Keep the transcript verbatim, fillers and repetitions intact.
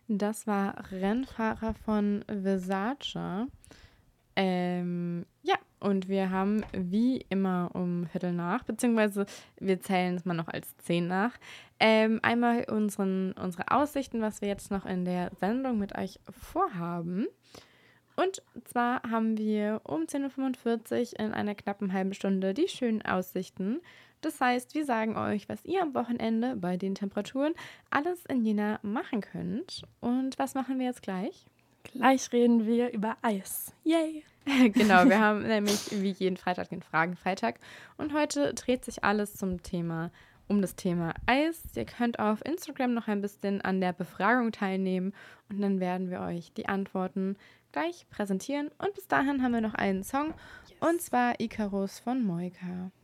Das war Rennfahrer von Versace. Ähm, ja, und wir haben wie immer um Viertel nach, beziehungsweise wir zählen es mal noch als zehn nach, ähm, einmal unseren, unsere Aussichten, was wir jetzt noch in der Sendung mit euch vorhaben. Und zwar haben wir um zehn Uhr fünfundvierzig in einer knappen halben Stunde die schönen Aussichten. Das heißt, wir sagen euch, was ihr am Wochenende bei den Temperaturen alles in Jena machen könnt. Und was machen wir jetzt gleich? Gleich reden wir über Eis. Yay! Genau, wir haben nämlich wie jeden Freitag den Fragenfreitag. Und heute dreht sich alles zum Thema, um das Thema Eis. Ihr könnt auf Instagram noch ein bisschen an der Befragung teilnehmen und dann werden wir euch die Antworten gleich präsentieren. Und bis dahin haben wir noch einen Song, Yes. und zwar Icarus von Moika.